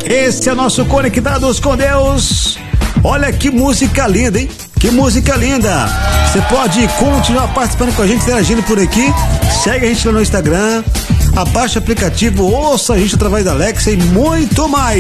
Esse é o nosso Conectados com Deus. Olha que música linda, hein? Que música linda! Você pode continuar participando com a gente, interagindo por aqui. Segue a gente lá no Instagram, abaixa o aplicativo, ouça a gente através da Alexa e muito mais.